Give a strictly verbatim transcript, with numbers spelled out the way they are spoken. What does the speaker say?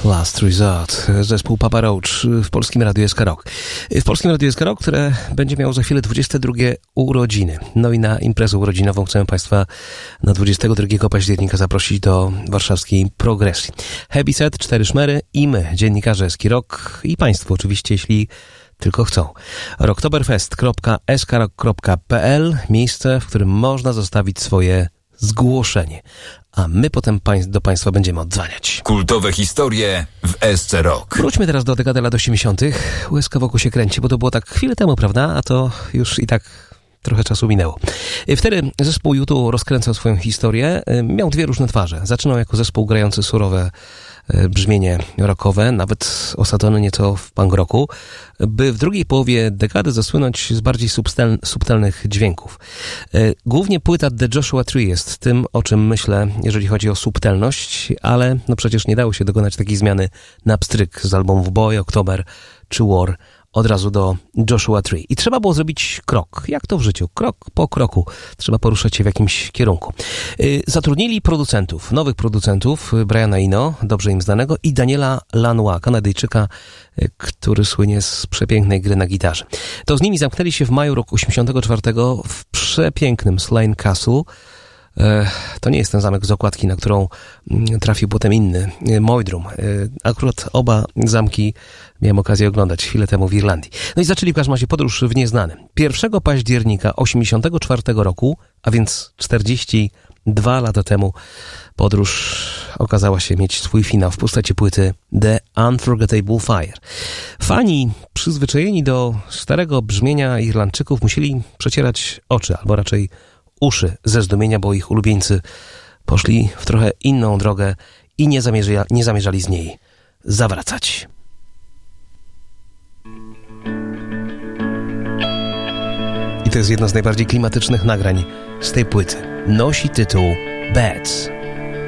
Last Resort, zespół Papa Roach w Polskim Radiu S K Rock. W Polskim Radiu S K Rock, które będzie miało za chwilę dwudzieste drugie urodziny. No i na imprezę urodzinową chcę Państwa na dwudziestego drugiego października zaprosić do warszawskiej Progresji. Heavy Set, cztery szmery i my, dziennikarze S K Rock i Państwo oczywiście, jeśli tylko chcą. rocktoberfest kropka s k rock kropka p l, miejsce, w którym można zostawić swoje zgłoszenie, a my potem pań- do Państwa będziemy odzwaniać. Kultowe historie w S C Rock. Wróćmy teraz do dekady lat osiemdziesiątych. Łezka wokół się kręci, bo to było tak chwilę temu, prawda? A to już i tak trochę czasu minęło. Wtedy zespół U two rozkręcał swoją historię. Miał dwie różne twarze. Zaczynał jako zespół grający surowe brzmienie rockowe, nawet osadzone nieco w punk rocku, by w drugiej połowie dekady zasłynąć z bardziej substel, subtelnych dźwięków. Głównie płyta The Joshua Tree jest tym, o czym myślę, jeżeli chodzi o subtelność, ale no przecież nie dało się dokonać takiej zmiany na pstryk z albumów Boy, October czy War od razu do Joshua Tree. I trzeba było zrobić krok. Jak to w życiu? Krok po kroku. Trzeba poruszać się w jakimś kierunku. Yy, zatrudnili producentów, nowych producentów, Briana Eno, dobrze im znanego, i Daniela Lanois, Kanadyjczyka, yy, który słynie z przepięknej gry na gitarze. To z nimi zamknęli się w maju roku osiemdziesiątego czwartego w przepięknym Slane Castle. To nie jest ten zamek z okładki, na którą trafił potem inny, Moydrum. Akurat oba zamki miałem okazję oglądać chwilę temu w Irlandii. No i zaczęli w każdym razie podróż w nieznanym. pierwszego października osiemdziesiątego czwartego roku, a więc czterdzieści dwa lata temu, podróż okazała się mieć swój finał w postaci płyty The Unforgettable Fire. Fani przyzwyczajeni do starego brzmienia Irlandczyków musieli przecierać oczy, albo raczej uszy ze zdumienia, bo ich ulubieńcy poszli w trochę inną drogę i nie, zamierza, nie zamierzali z niej zawracać. I to jest jedno z najbardziej klimatycznych nagrań z tej płyty. Nosi tytuł Bats.